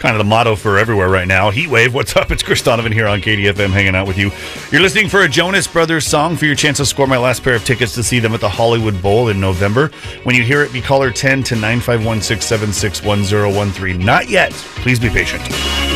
kind of the motto for everywhere right now. Heat wave. What's up? It's Chris Donovan here on KDFM hanging out with you. You're listening for a Jonas Brothers song for your chance to score my last pair of tickets to see them at the Hollywood Bowl in November. When you hear it, be caller 10 to 951-676-1013. Not yet. Please be patient.